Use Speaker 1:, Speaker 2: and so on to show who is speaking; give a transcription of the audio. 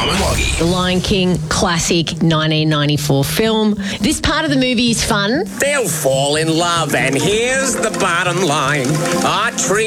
Speaker 1: Tom and Woggy.
Speaker 2: The Lion King classic 1994 film. This part of the movie is fun.
Speaker 3: They'll fall in love, and here's the bottom line. Our tree